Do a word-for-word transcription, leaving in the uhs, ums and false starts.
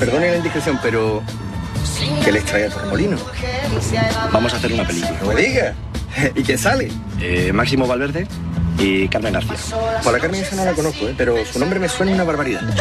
Perdone la indiscreción, pero ¿qué les trae a Torremolinos? Vamos a hacer una película. No me diga. ¿Y quién sale? Eh, Máximo Valverde y Carmen García. Por la Carmen esa no la conozco, ¿eh? Pero su nombre me suena una barbaridad.